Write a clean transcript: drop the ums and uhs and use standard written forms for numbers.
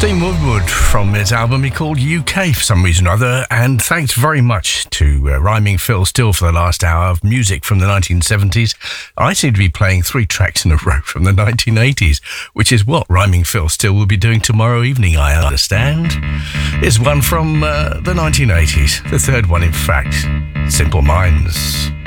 Steve Woodward from his album he called UK for some reason or other, and thanks very much to Rhyming Phil Still for the last hour of music from the 1970s. I seem to be playing 3 tracks in a row from the 1980s, which is what Rhyming Phil Still will be doing tomorrow evening, I understand. Here's one from the 1980s, the third one in fact, Simple Minds.